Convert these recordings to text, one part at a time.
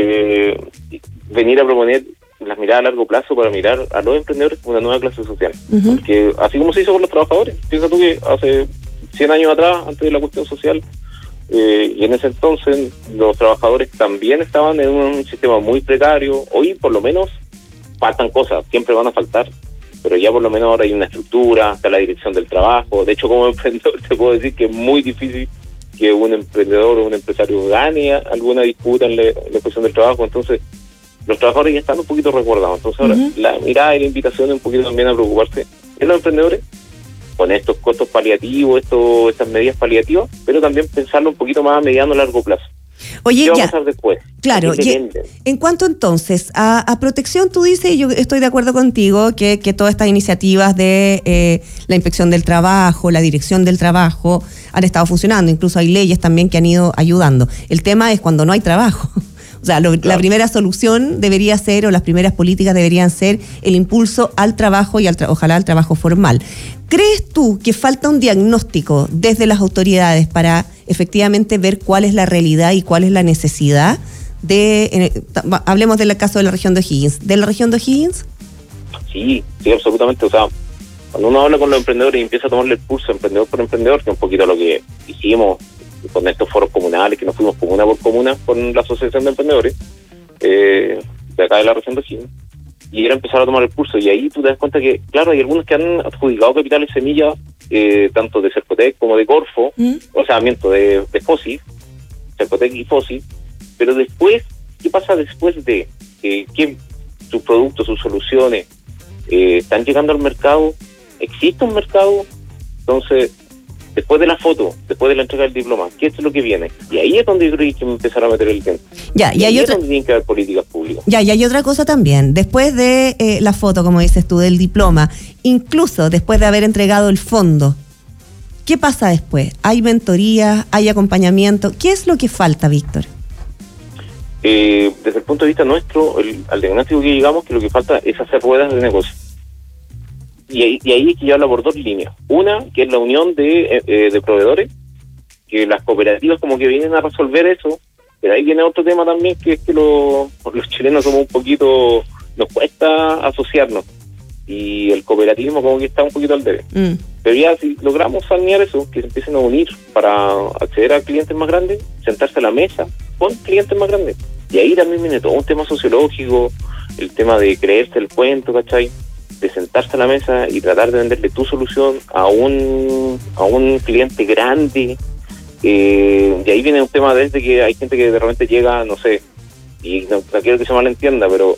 venir a proponer las miradas a largo plazo para mirar a los emprendedores como una nueva clase social. Porque así como se hizo con los trabajadores, piensa tú que hace 100 años atrás, antes de la cuestión social, y en ese entonces los trabajadores también estaban en un sistema muy precario. Hoy por lo menos faltan cosas, siempre van a faltar, pero ya por lo menos ahora hay una estructura, está la dirección del trabajo. De hecho, como emprendedor te puedo decir que es muy difícil que un emprendedor o un empresario gane alguna disputa en la cuestión del trabajo. Entonces los trabajadores ya están un poquito resguardados. Entonces ahora la mirada y la invitación es un poquito también a preocuparse en los emprendedores con estos costos paliativos, estas medidas paliativas, pero también pensarlo un poquito más a mediano y largo plazo. Oye, ¿qué va a pasar después? Claro, en cuanto entonces a protección, tú dices, y yo estoy de acuerdo contigo, que todas estas iniciativas de la inspección del trabajo, la dirección del trabajo, han estado funcionando. Incluso hay leyes también que han ido ayudando. El tema es cuando no hay trabajo. O sea, claro, la primera solución debería ser, o las primeras políticas deberían ser, el impulso al trabajo y ojalá al trabajo formal. ¿Crees tú que falta un diagnóstico desde las autoridades para efectivamente ver cuál es la realidad y cuál es la necesidad hablemos del caso de la región de O'Higgins? ¿De la región de O'Higgins? Sí, absolutamente. O sea, cuando uno habla con los emprendedores y empieza a tomarle el pulso emprendedor por emprendedor, que es un poquito lo que hicimos con estos foros comunales, que nos fuimos comuna por comuna con la Asociación de Emprendedores de acá de la región de O'Higgins, y era empezar a tomar el pulso, y ahí tú te das cuenta que, claro, hay algunos que han adjudicado capitales semilla, tanto de Cercotec como de Corfo, o sea, de FOSI, Cercotec y FOSI, pero después, ¿qué pasa después de que sus productos, sus soluciones están llegando al mercado? ¿Existe un mercado? Entonces, después de la foto, después de la entrega del diploma, ¿qué es lo que viene? Y ahí es donde yo creo que hay que empezar a meter el tiempo. Y ahí es donde tienen que haber políticas públicas. Y hay otra cosa también. Después de la foto, como dices tú, del diploma, incluso después de haber entregado el fondo, ¿qué pasa después? ¿Hay mentoría? ¿Hay acompañamiento? ¿Qué es lo que falta, Víctor? Desde el punto de vista nuestro, al diagnóstico que llegamos, que lo que falta es hacer ruedas de negocio. Y ahí es que yo hablo por dos líneas. Una, que es la unión de proveedores, que las cooperativas como que vienen a resolver eso, pero ahí viene otro tema también, que es que los chilenos somos un poquito, nos cuesta asociarnos, y el cooperativismo como que está un poquito al debe. Pero ya si logramos alinear eso, que se empiecen a unir para acceder a clientes más grandes, sentarse a la mesa con clientes más grandes, y ahí también viene todo un tema sociológico, el tema de creerse el cuento, ¿cachai? De sentarse a la mesa y tratar de venderle tu solución a un cliente grande. Y ahí viene un tema desde que hay gente que de repente llega, no sé, y no quiero que se malentienda, pero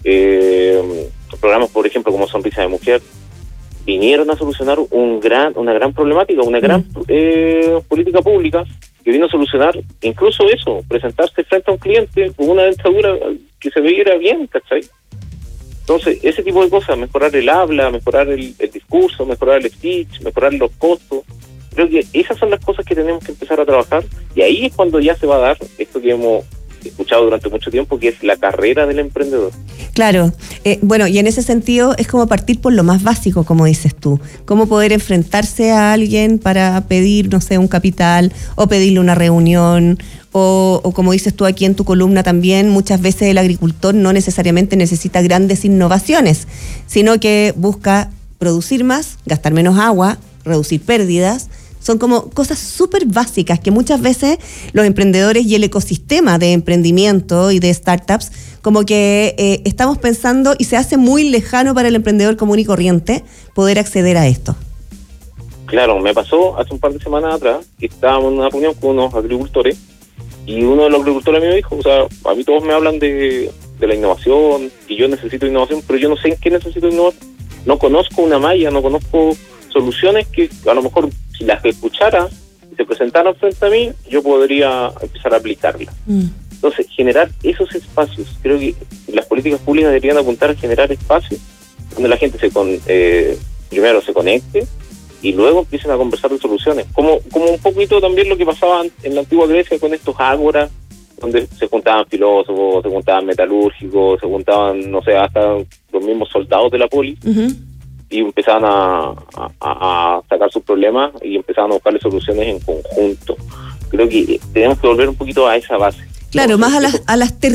programas, por ejemplo, como Sonrisa de Mujer, vinieron a solucionar una gran problemática, una gran política pública, que vino a solucionar incluso eso, presentarse frente a un cliente con una dentadura que se viera bien, ¿cachai? Entonces, ese tipo de cosas, mejorar el habla, mejorar el discurso, mejorar el speech, mejorar los costos, creo que esas son las cosas que tenemos que empezar a trabajar, y ahí es cuando ya se va a dar esto que hemos escuchado durante mucho tiempo, que es la carrera del emprendedor. Claro, bueno, y en ese sentido es como partir por lo más básico, como dices tú, cómo poder enfrentarse a alguien para pedir, no sé, un capital, o pedirle una reunión, o como dices tú aquí en tu columna también, muchas veces el agricultor no necesariamente necesita grandes innovaciones, sino que busca producir más, gastar menos agua, reducir pérdidas. Son como cosas súper básicas que muchas veces los emprendedores y el ecosistema de emprendimiento y de startups como que estamos pensando, y se hace muy lejano para el emprendedor común y corriente poder acceder a esto. Claro, me pasó hace un par de semanas atrás que estábamos en una reunión con unos agricultores, y uno de los agricultores me dijo, o sea, a mí todos me hablan de la innovación, que yo necesito innovación, pero yo no sé en qué necesito innovar. No conozco una malla, no conozco soluciones que a lo mejor si las escuchara y se presentaran frente a mí, yo podría empezar a aplicarlas. Entonces, generar esos espacios, creo que las políticas públicas deberían apuntar a generar espacios donde la gente primero se conecte y luego empiecen a conversar de soluciones. Como un poquito también lo que pasaba en la antigua Grecia con estos ágoras, donde se juntaban filósofos, se juntaban metalúrgicos, se juntaban, no sé, hasta los mismos soldados de la poli, y empezaban a sacar sus problemas y empezaban a buscarle soluciones en conjunto. Creo que tenemos que volver un poquito a esa base. Claro, más a las